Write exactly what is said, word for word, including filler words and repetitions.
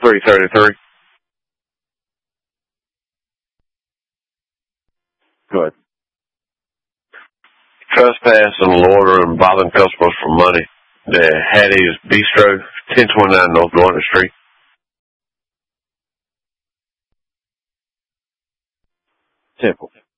three thirty-three. Go ahead. Trespassing, loitering, bothering customers for money. The Hattie's Bistro, ten twenty-nine North Gardner Street. Temple.